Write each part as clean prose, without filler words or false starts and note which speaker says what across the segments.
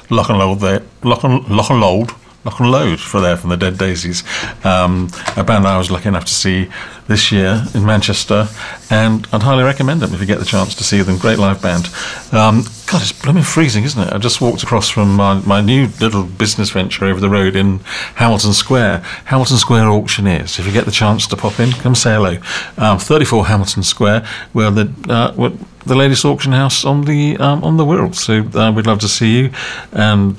Speaker 1: Loch and Load there, Loch and Load for there from the Dead Daisies, a band I was lucky enough to see this year in Manchester, and I'd highly recommend them if you get the chance to see them. Great live band. God, it's blooming freezing, isn't it? I just walked across from my new little business venture over the road in Hamilton Square Auctioneers. If you get the chance to pop in, come say hello. 34 Hamilton Square, where the latest auction house on the world. So we'd love to see you. And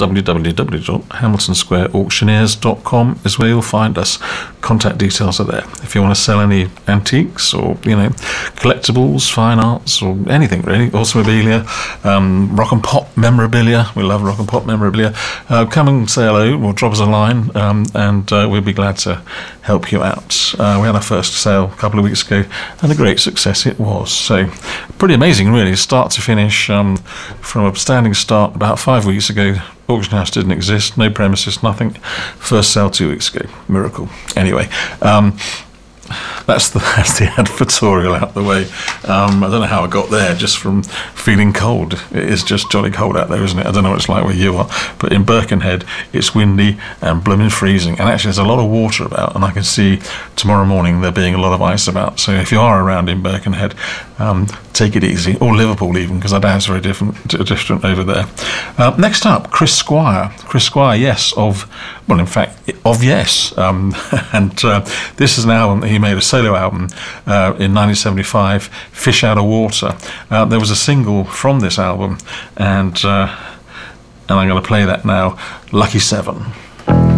Speaker 1: www.hamiltonsquareauctioneers.com is where you'll find us. Contact details are there. If you want to sell any antiques or collectibles, fine arts, or anything really, automobilia, rock and pop memorabilia. We love rock and pop memorabilia. Come and say hello or drop us a line, and we'll be glad to help you out. We had our first sale a couple of weeks ago, and a great success it was. So pretty amazing, really, start to finish. From a standing start about 5 weeks ago, auction house didn't exist, no premises, nothing. First sale 2 weeks ago, miracle. Anyway, that's the advertorial out the way. I don't know how I got there, just from feeling cold. It is just jolly cold out there, isn't it? I don't know what it's like where you are, but in Birkenhead it's windy and blooming freezing, and actually there's a lot of water about, and I can see tomorrow morning there being a lot of ice about. So if you are around in Birkenhead, take it easy, or Liverpool even, because I doubt it's very different over there. Next up, Chris Squire, yes, of Yes, and this is an album that he made, a solo album in 1975, Fish Out of Water. There was a single from this album, and I'm going to play that now, Lucky 7.